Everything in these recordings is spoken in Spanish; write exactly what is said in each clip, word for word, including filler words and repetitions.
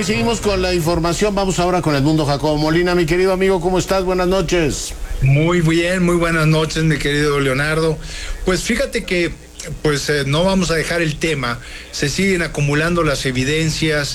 y seguimos con la información. Vamos ahora con Edmundo Jacobo Molina. Mi querido amigo, ¿cómo estás? Buenas noches. Muy bien, muy buenas noches, mi querido Leonardo. Pues fíjate que pues eh, no vamos a dejar el tema. Se siguen acumulando las evidencias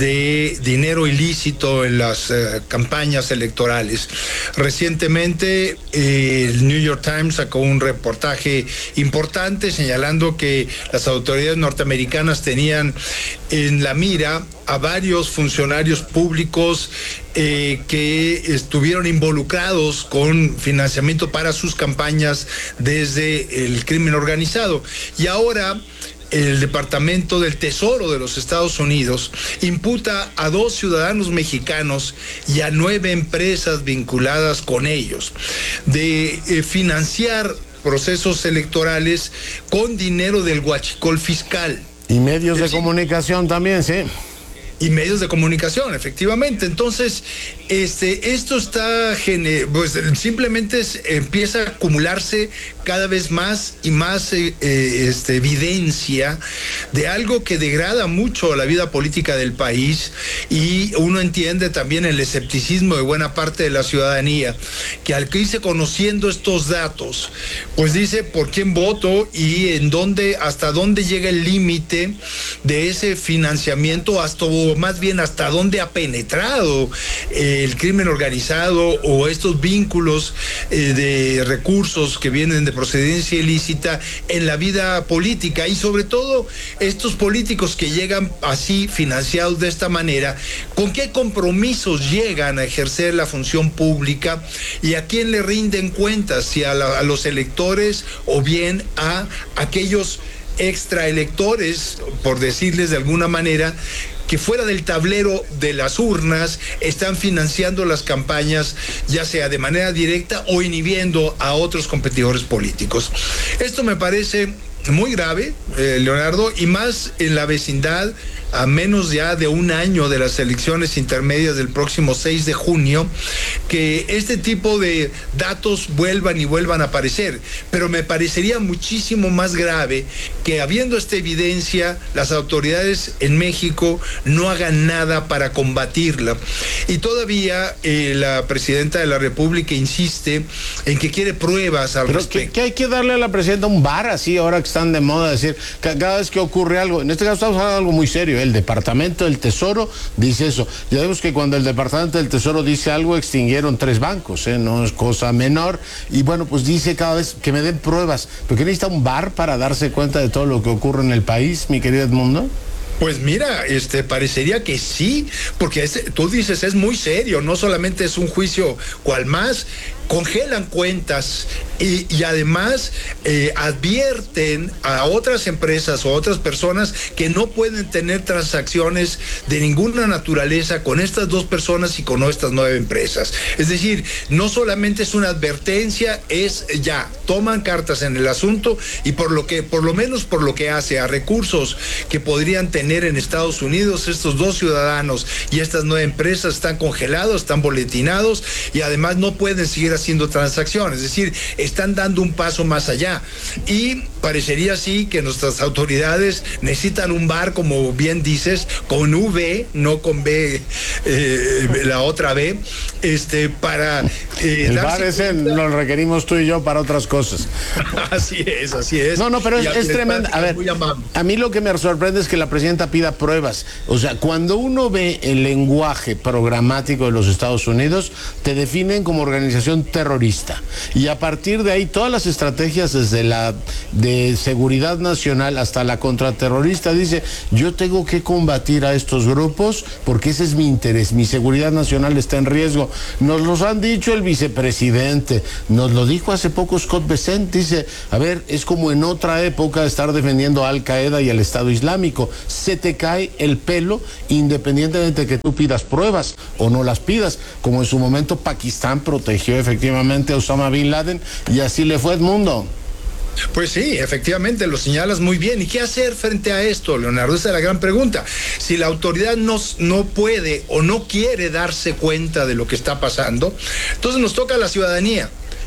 de dinero ilícito en las eh, campañas electorales. Recientemente eh, el New York Times sacó un reportaje importante señalando que las autoridades norteamericanas tenían en la mira a varios funcionarios públicos eh, que estuvieron involucrados con financiamiento para sus campañas desde el crimen organizado. Y ahora el Departamento del Tesoro de los Estados Unidos imputa a dos ciudadanos mexicanos y a nueve empresas vinculadas con ellos de eh, financiar procesos electorales con dinero del huachicol fiscal. Y medios de comunicación también, sí. Y medios de comunicación, efectivamente. Entonces, este, esto está, pues simplemente es, empieza a acumularse cada vez más y más eh, este, evidencia de algo que degrada mucho la vida política del país, y uno entiende también el escepticismo de buena parte de la ciudadanía, que al que irse conociendo estos datos, pues dice por quién voto y en dónde, hasta dónde llega el límite de ese financiamiento, hasta más bien hasta dónde ha penetrado eh, el crimen organizado o estos vínculos eh, de recursos que vienen de procedencia ilícita en la vida política, y sobre todo estos políticos que llegan así financiados de esta manera, con qué compromisos llegan a ejercer la función pública y a quién le rinden cuentas, si a, la, a los electores o bien a aquellos extraelectores, por decirles de alguna manera, que fuera del tablero de las urnas están financiando las campañas, ya sea de manera directa o inhibiendo a otros competidores políticos. Esto me parece muy grave, eh, Leonardo, y más en la vecindad, a menos ya de un año de las elecciones intermedias del próximo seis de junio, que este tipo de datos vuelvan y vuelvan a aparecer. Pero me parecería muchísimo más grave que, habiendo esta evidencia, las autoridades en México no hagan nada para combatirla. Y todavía eh, la presidenta de la República insiste en que quiere pruebas al Pero respecto. Que, que hay que darle a la presidenta un bar así, ahora que están de moda, decir que cada vez que ocurre algo, en este caso estamos hablando de algo muy serio. El Departamento del Tesoro dice eso. Ya vemos que cuando el Departamento del Tesoro dice algo, extinguieron tres bancos, ¿eh? No es cosa menor. Y bueno, pues dice cada vez que me den pruebas. ¿Pero qué necesita un bar para darse cuenta de todo lo que ocurre en el país, mi querido Edmundo? Pues mira, este parecería que sí, porque es, tú dices, es muy serio, no solamente es un juicio cual más, congelan cuentas y, y además eh, advierten a otras empresas o otras personas que no pueden tener transacciones de ninguna naturaleza con estas dos personas y con estas nueve empresas. Es decir, no solamente es una advertencia, es ya, toman cartas en el asunto, y por lo que, por lo menos por lo que hace a recursos que podrían tener en Estados Unidos, estos dos ciudadanos y estas nueve empresas están congelados, están boletinados, y además no pueden seguir haciendo transacciones. Es decir, están dando un paso más allá, y parecería así que nuestras autoridades necesitan un bar, como bien dices, con V, no con B, eh, la otra B, este, para eh, el bar ese lo requerimos tú y yo para otras cosas. Así es, así es. No, no, pero es, es tremendo. A ver, a mí lo que me sorprende es que la presidenta pida pruebas. O sea, cuando uno ve el lenguaje programático de los Estados Unidos, te definen como organización terrorista, y a partir de ahí todas las estrategias, desde la de seguridad nacional hasta la contraterrorista, dice: yo tengo que combatir a estos grupos porque ese es mi interés, mi seguridad nacional está en riesgo. Nos los han dicho el vicepresidente, nos lo dijo hace poco Scott Bessent, dice: a ver, es como en otra época estar defendiendo a Al Qaeda y al Estado Islámico, se te cae el pelo independientemente de que tú pidas pruebas o no las pidas, como en su momento Pakistán protegió efectivamente a Osama Bin Laden, y así le fue, Edmundo. Pues sí, efectivamente, lo señalas muy bien. ¿Y qué hacer frente a esto, Leonardo? Esa es la gran pregunta. Si la autoridad no, no puede o no quiere darse cuenta de lo que está pasando, entonces nos toca a la ciudadanía.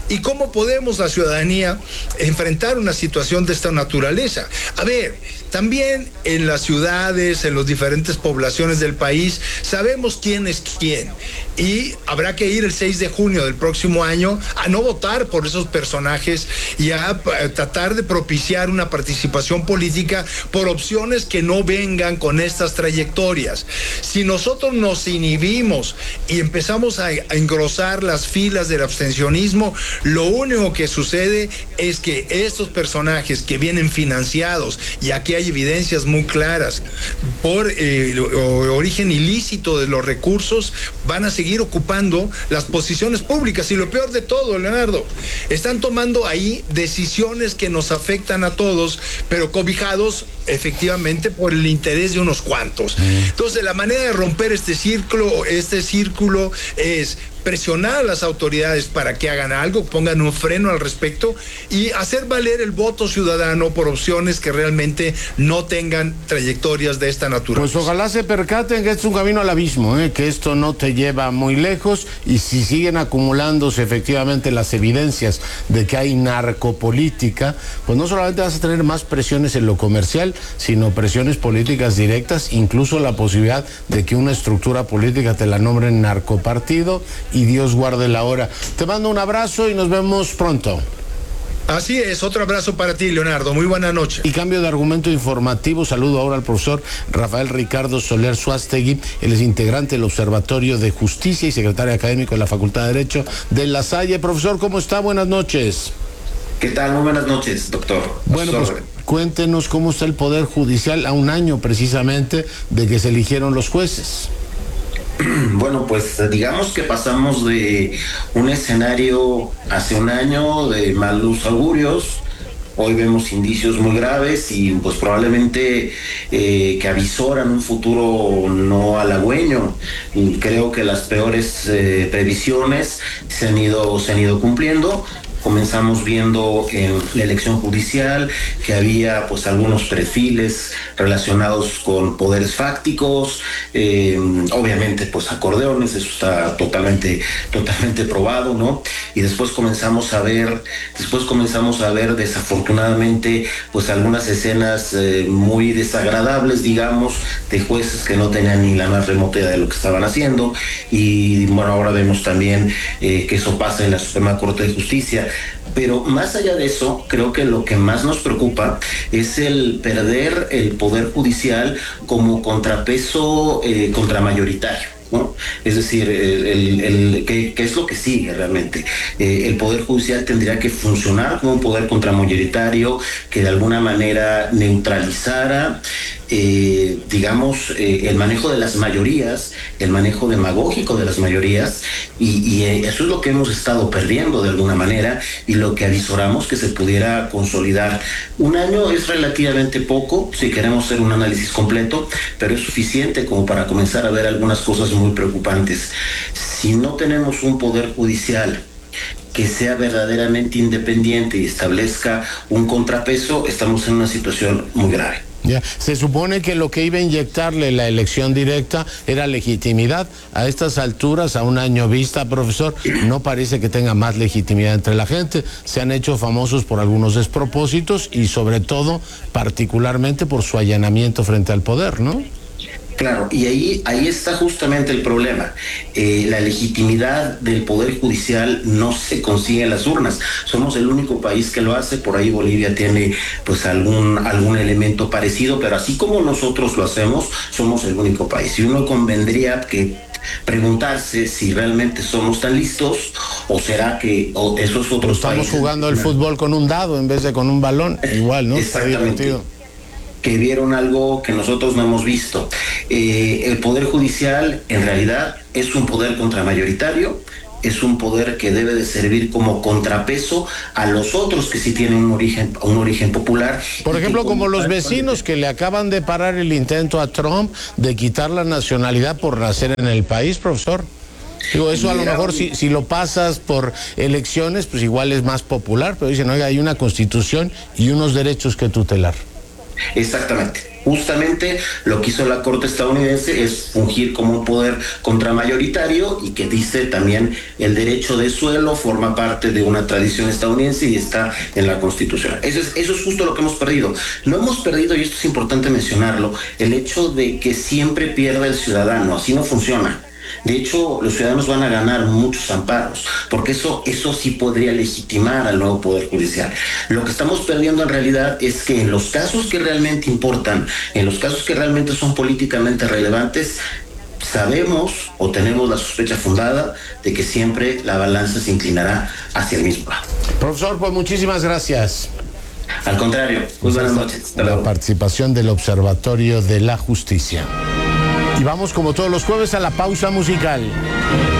¿Y cómo podemos la ciudadanía enfrentar una situación de esta naturaleza? A ver, también en las ciudades, en las diferentes poblaciones del país, sabemos quién es quién. Y habrá que ir el seis de junio del próximo año a no votar por esos personajes y a, a tratar de propiciar una participación política por opciones que no vengan con estas trayectorias. Si nosotros nos inhibimos y empezamos a, a engrosar las filas del abstencionismo, lo único que sucede es que estos personajes que vienen financiados, y aquí hay evidencias muy claras, por eh, origen ilícito de los recursos, van a seguir ocupando las posiciones públicas. Y lo peor de todo, Leonardo, están tomando ahí decisiones que nos afectan a todos, pero cobijados efectivamente por el interés de unos cuantos. Entonces, la manera de romper este círculo, este círculo es presionar a las autoridades para que hagan algo, pongan un freno al respecto y hacer valer el voto ciudadano por opciones que realmente no tengan trayectorias de esta naturaleza. Pues ojalá se percaten que es un camino al abismo, ¿eh? Que esto no te lleva muy lejos, y si siguen acumulándose efectivamente las evidencias de que hay narcopolítica, pues no solamente vas a tener más presiones en lo comercial, sino presiones políticas directas, incluso la posibilidad de que una estructura política te la nombren narcopartido, y Dios guarde la hora. Te mando un abrazo y nos vemos pronto. Así es, otro abrazo para ti, Leonardo. Muy buena noche. Y cambio de argumento informativo, saludo ahora al profesor Rafael Ricardo Soler Suástegui. Él es integrante del Observatorio de Justicia y secretario académico de la Facultad de Derecho de La Salle. Profesor, ¿cómo está? Buenas noches. ¿Qué tal? Muy buenas noches, doctor. Bueno, pues cuéntenos cómo está el Poder Judicial a un año precisamente de que se eligieron los jueces. Bueno, pues digamos que pasamos de un escenario hace un año de malos augurios. Hoy vemos indicios muy graves y pues probablemente eh, que avisoran un futuro no halagüeño. Y creo que las peores eh, previsiones se han ido, se han ido cumpliendo. Comenzamos viendo en la elección judicial que había pues algunos perfiles relacionados con poderes fácticos, eh, obviamente pues acordeones, eso está totalmente, totalmente probado, ¿no? Y después comenzamos a ver, después comenzamos a ver desafortunadamente pues algunas escenas eh, muy desagradables, digamos, de jueces que no tenían ni la más remota idea de lo que estaban haciendo. Y bueno, ahora vemos también eh, que eso pasa en la Suprema Corte de Justicia. Pero más allá de eso, creo que lo que más nos preocupa es el perder el Poder Judicial como contrapeso eh, contramayoritario, ¿no? Es decir, el, el, el, ¿qué, ¿qué es lo que sigue realmente? Eh, el Poder Judicial tendría que funcionar como un poder contramayoritario que de alguna manera neutralizara Eh, digamos, eh, el manejo de las mayorías, el manejo demagógico de las mayorías, y, y eh, eso es lo que hemos estado perdiendo de alguna manera, y lo que avisoramos que se pudiera consolidar. Un año es relativamente poco, si queremos hacer un análisis completo, pero es suficiente como para comenzar a ver algunas cosas muy preocupantes. Si no tenemos un poder judicial que sea verdaderamente independiente y establezca un contrapeso, estamos en una situación muy grave. Ya, se supone que lo que iba a inyectarle la elección directa era legitimidad. A estas alturas, a un año vista, profesor, no parece que tenga más legitimidad entre la gente. Se han hecho famosos por algunos despropósitos y sobre todo, particularmente por su allanamiento frente al poder, ¿no? Claro, y ahí, ahí está justamente el problema. Eh, la legitimidad del Poder Judicial no se consigue en las urnas. Somos el único país que lo hace. Por ahí Bolivia tiene pues algún, algún elemento parecido, pero así como nosotros lo hacemos, somos el único país. Y uno convendría que preguntarse si realmente somos tan listos, o será que o esos otros Estamos países... Estamos jugando el fútbol con un dado en vez de con un balón. Igual, ¿no? Exactamente. Que vieron algo que nosotros no hemos visto. Eh, el Poder Judicial en realidad es un poder contramayoritario, es un poder que debe de servir como contrapeso a los otros que sí tienen un origen, un origen popular. Por ejemplo, como los vecinos que le acaban de parar el intento a Trump de quitar la nacionalidad por nacer en el país, profesor. Digo, eso a lo mejor si, si lo pasas por elecciones, pues igual es más popular, pero dicen, oiga, hay una constitución y unos derechos que tutelar. Exactamente. justamente lo que hizo la Corte estadounidense es fungir como un poder contramayoritario y que dice también el derecho de suelo forma parte de una tradición estadounidense y está en la Constitución. Eso es, eso es justo lo que hemos perdido. No hemos perdido, y esto es importante mencionarlo, el hecho de que siempre pierda el ciudadano. Así no funciona. De hecho, los ciudadanos van a ganar muchos amparos, porque eso, eso sí podría legitimar al nuevo Poder Judicial. Lo que estamos perdiendo en realidad es que en los casos que realmente importan, en los casos que realmente son políticamente relevantes, sabemos o tenemos la sospecha fundada de que siempre la balanza se inclinará hacia el mismo lado. Profesor, pues muchísimas gracias. Al contrario, muy buenas noches. Hasta la luego. Participación del Observatorio de la Justicia. Y vamos como todos los jueves a la pausa musical.